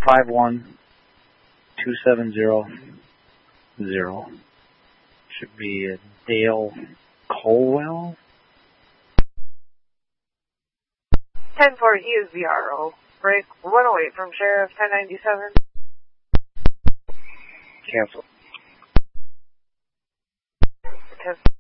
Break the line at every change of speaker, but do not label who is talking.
51270. Should be Dale Colwell.
10-4 ESVRO. Break 108 from Sheriff 1097.
Cancel.
10.